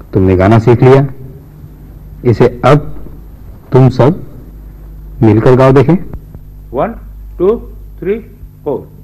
तुमने गाना सीख लिया, इसे अब तुम सब मिलकर गाओ देखें। 1 2 3 4